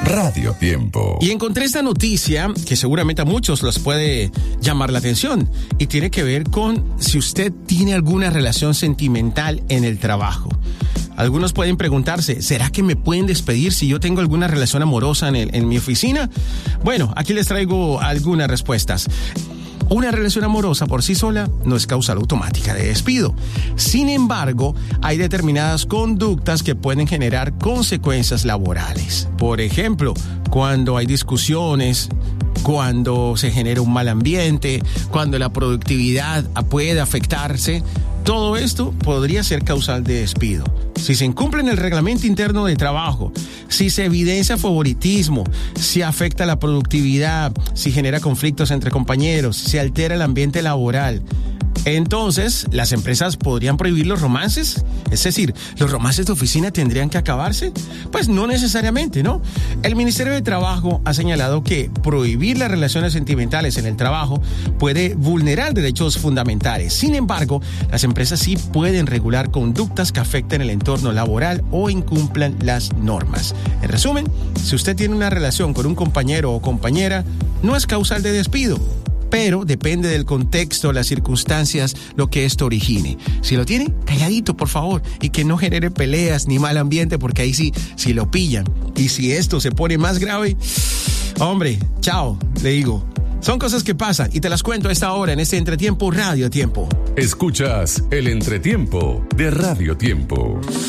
Radio Tiempo. Y encontré esta noticia que seguramente a muchos los puede llamar la atención y tiene que ver con si usted tiene alguna relación sentimental en el trabajo. Algunos pueden preguntarse, ¿será que me pueden despedir si yo tengo alguna relación amorosa en mi oficina? Bueno, aquí les traigo algunas respuestas. Una relación amorosa por sí sola no es causal automática de despido. Sin embargo, hay determinadas conductas que pueden generar consecuencias laborales. Por ejemplo, cuando hay discusiones, cuando se genera un mal ambiente, cuando la productividad puede afectarse, todo esto podría ser causal de despido. Si se incumple en el reglamento interno de trabajo, si se evidencia favoritismo, si afecta la productividad, si genera conflictos entre compañeros, si se altera el ambiente laboral, entonces las empresas podrían prohibir los romances. Es decir, ¿los romances de oficina tendrían que acabarse? Pues no necesariamente, ¿no? El Ministerio de Trabajo ha señalado que prohibir las relaciones sentimentales en el trabajo puede vulnerar derechos fundamentales. Sin embargo, las empresas sí pueden regular conductas que afecten el entorno laboral o incumplan las normas. En resumen, si usted tiene una relación con un compañero o compañera, no es causal de despido, pero depende del contexto, las circunstancias, lo que esto origine. Si lo tiene, calladito, por favor, y que no genere peleas ni mal ambiente, porque ahí sí, si lo pillan. Y si esto se pone más grave, hombre, chao, le digo. Son cosas que pasan y te las cuento a esta hora en este Entretiempo Radio Tiempo. Escuchas el Entretiempo de Radio Tiempo.